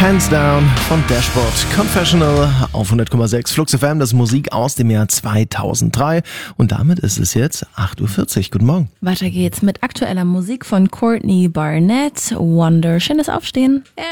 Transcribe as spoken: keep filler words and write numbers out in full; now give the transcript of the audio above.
Hands Down von Dashboard Confessional auf hundert Komma sechs Flux F M, das ist Musik aus dem Jahr zweitausenddrei und damit ist es jetzt acht Uhr vierzig. Guten Morgen. Weiter geht's mit aktueller Musik von Courtney Barnett. Wonder. Schönes Aufstehen.